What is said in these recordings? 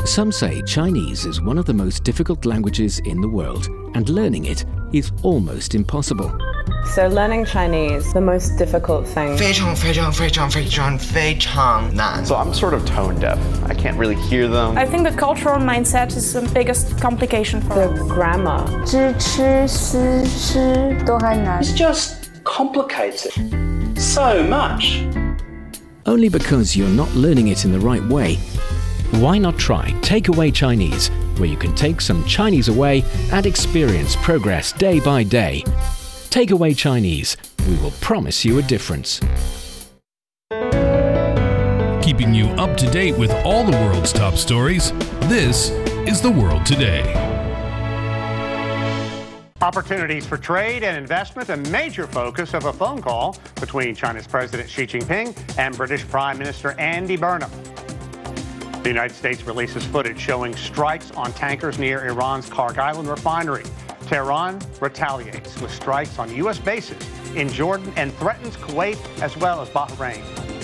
Some say Chinese is one of the most difficult languages in the world, and learning it is almost impossible. So learning Chinese, the most difficult thing. 非常非常非常非常非常难. So I'm sort of tone deaf. I can't really hear them. I think the cultural mindset is the biggest complication for The us. grammar. 知吃思吃都还难。 It's just complicated so much. Only because you're not learning it in the right way. Why not try Takeaway Chinese, where you can take some Chinese away and experience progress day by day. Takeaway Chinese. We will promise you a difference. Keeping you up to date with all the world's top stories, this is The World Today. Opportunities for trade and investment, a major focus of a phone call between China's President Xi Jinping and British Prime Minister Andy Burnham. The United States releases footage showing strikes on tankers near Iran's Karg Island refinery. Tehran retaliates with strikes on U.S. bases in Jordan and threatens Kuwait as well as Bahrain.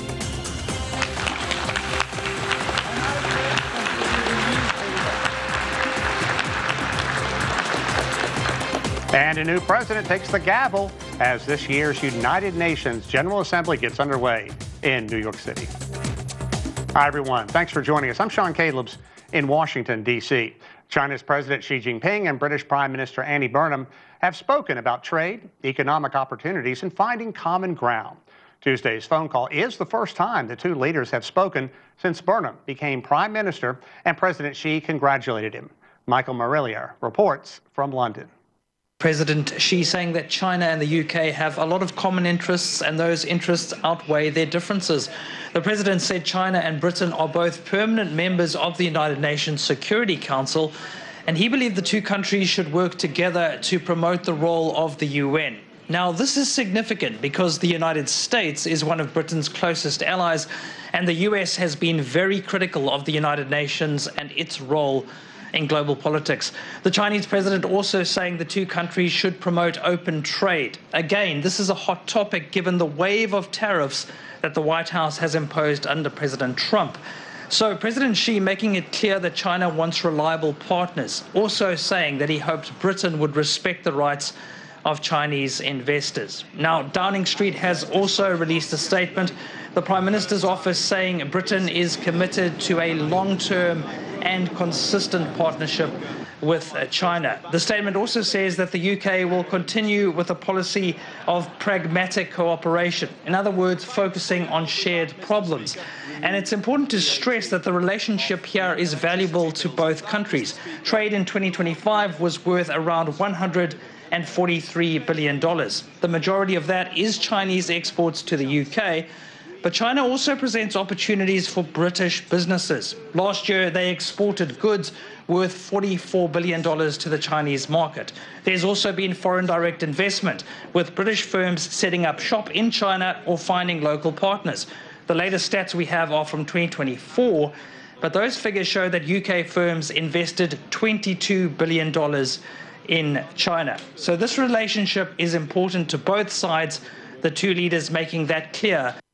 And a new president takes the gavel as this year's United Nations General Assembly gets underway in New York City. Hi, everyone. Thanks for joining us. I'm Sean Calebs in Washington, D.C. China's President Xi Jinping and British Prime Minister Andy Burnham have spoken about trade, economic opportunities, and finding common ground. Tuesday's phone call is the first time the two leaders have spoken since Burnham became Prime Minister and President Xi congratulated him. Michael Marillier reports from London. President Xi saying that China and the UK have a lot of common interests and those interests outweigh their differences. The president said China and Britain are both permanent members of the United Nations Security Council, and he believed the two countries should work together to promote the role of the UN. Now, this is significant because the United States is one of Britain's closest allies, and the US has been very critical of the United Nations and its role in global politics. The Chinese president also saying the two countries should promote open trade. Again, this is a hot topic given the wave of tariffs that the White House has imposed under President Trump. So President Xi making it clear that China wants reliable partners, also saying that he hoped Britain would respect the rights of Chinese investors. Now, Downing Street has also released a statement. The Prime Minister's office saying Britain is committed to a long-term and consistent partnership with China. The statement also says that the UK will continue with a policy of pragmatic cooperation. In other words, focusing on shared problems. And it's important to stress that the relationship here is valuable to both countries. Trade in 2025 was worth around $143 billion. The majority of that is Chinese exports to the UK. But China also presents opportunities for British businesses. Last year, they exported goods worth $44 billion to the Chinese market. There's also been foreign direct investment, with British firms setting up shop in China or finding local partners. The latest stats we have are from 2024, but those figures show that UK firms invested $22 billion in China. So this relationship is important to both sides, the two leaders making that clear.